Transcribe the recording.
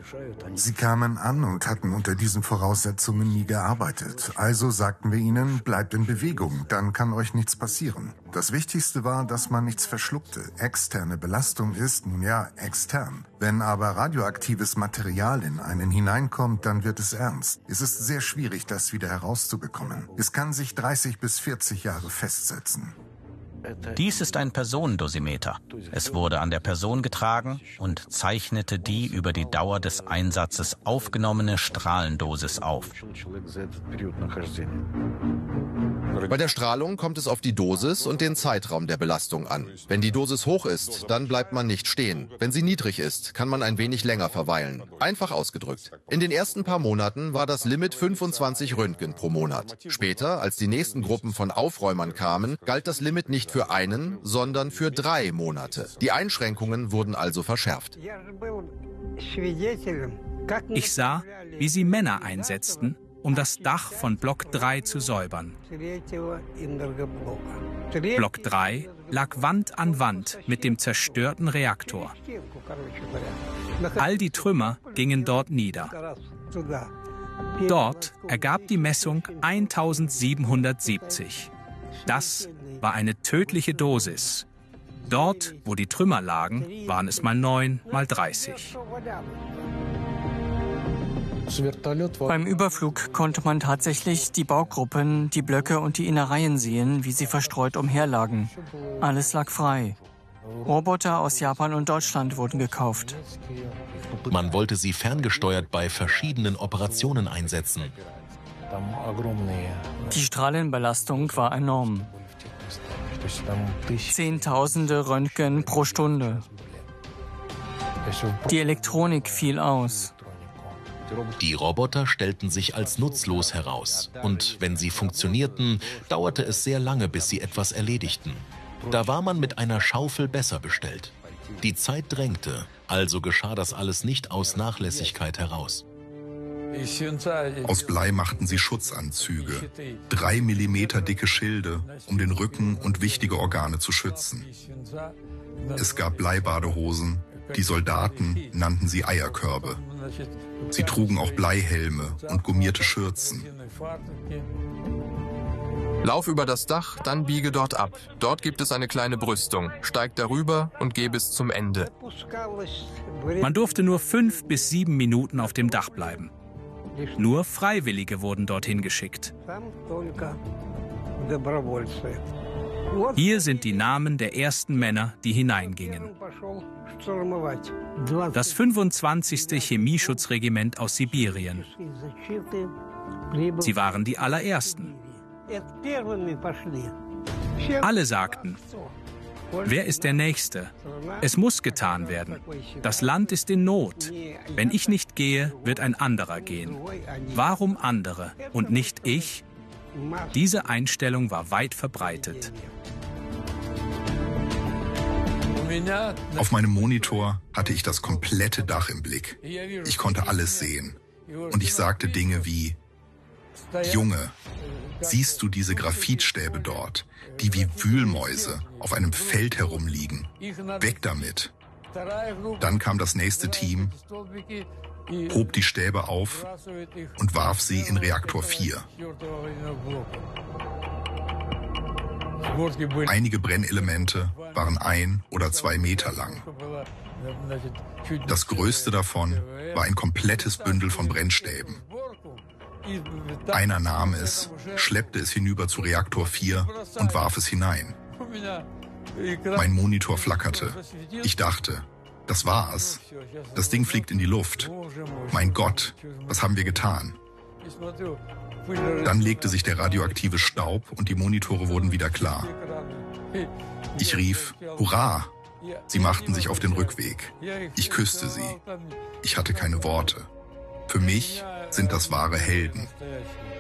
Sie kamen an und hatten unter diesen Voraussetzungen nie gearbeitet. Also sagten wir ihnen, bleibt in Bewegung, dann kann euch nichts passieren. Das Wichtigste war, dass man nichts verschluckte. Externe Belastung ist, nun ja, extern. Wenn aber radioaktives Material in einen hineinkommt, dann wird es ernst. Es ist sehr schwierig, das wieder herauszubekommen. Es kann sich 30 bis 40 Jahre festsetzen. Dies ist ein Personendosimeter. Es wurde an der Person getragen und zeichnete die über die Dauer des Einsatzes aufgenommene Strahlendosis auf. Bei der Strahlung kommt es auf die Dosis und den Zeitraum der Belastung an. Wenn die Dosis hoch ist, dann bleibt man nicht stehen. Wenn sie niedrig ist, kann man ein wenig länger verweilen. Einfach ausgedrückt. In den ersten paar Monaten war das Limit 25 Röntgen pro Monat. Später, als die nächsten Gruppen von Aufräumern kamen, galt das Limit nicht für einen, sondern für 3 Monate. Die Einschränkungen wurden also verschärft. Ich sah, wie sie Männer einsetzten, um das Dach von Block 3 zu säubern. Block 3 lag Wand an Wand mit dem zerstörten Reaktor. All die Trümmer gingen dort nieder. Dort ergab die Messung 1770. Das war eine tödliche Dosis. Dort, wo die Trümmer lagen, waren es mal 9, mal 30. Beim Überflug konnte man tatsächlich die Baugruppen, die Blöcke und die Innereien sehen, wie sie verstreut umherlagen. Alles lag frei. Roboter aus Japan und Deutschland wurden gekauft. Man wollte sie ferngesteuert bei verschiedenen Operationen einsetzen. Die Strahlenbelastung war enorm. Zehntausende Röntgen pro Stunde. Die Elektronik fiel aus. Die Roboter stellten sich als nutzlos heraus. Und wenn sie funktionierten, dauerte es sehr lange, bis sie etwas erledigten. Da war man mit einer Schaufel besser bestellt. Die Zeit drängte, also geschah das alles nicht aus Nachlässigkeit heraus. Aus Blei machten sie Schutzanzüge, 3 Millimeter dicke Schilde, um den Rücken und wichtige Organe zu schützen. Es gab Bleibadehosen, die Soldaten nannten sie Eierkörbe. Sie trugen auch Bleihelme und gummierte Schürzen. Lauf über das Dach, dann biege dort ab. Dort gibt es eine kleine Brüstung. Steig darüber und geh bis zum Ende. Man durfte nur 5 bis 7 Minuten auf dem Dach bleiben. Nur Freiwillige wurden dorthin geschickt. Hier sind die Namen der ersten Männer, die hineingingen. Das 25. Chemieschutzregiment aus Sibirien. Sie waren die allerersten. Alle sagten, wer ist der Nächste? Es muss getan werden. Das Land ist in Not. Wenn ich nicht gehe, wird ein anderer gehen. Warum andere und nicht ich? Diese Einstellung war weit verbreitet. Auf meinem Monitor hatte ich das komplette Dach im Blick. Ich konnte alles sehen. Und ich sagte Dinge wie: Junge, siehst du diese Graphitstäbe dort, die wie Wühlmäuse auf einem Feld herumliegen? Weg damit. Dann kam das nächste Team, hob die Stäbe auf und warf sie in Reaktor 4. Einige Brennelemente waren 1 oder 2 Meter lang. Das größte davon war ein komplettes Bündel von Brennstäben. Einer nahm es, schleppte es hinüber zu Reaktor 4 und warf es hinein. Mein Monitor flackerte. Ich dachte, das war's. Das Ding fliegt in die Luft. Mein Gott, was haben wir getan? Dann legte sich der radioaktive Staub und die Monitore wurden wieder klar. Ich rief, Hurra! Sie machten sich auf den Rückweg. Ich küsste sie. Ich hatte keine Worte. Für mich sind das wahre Helden.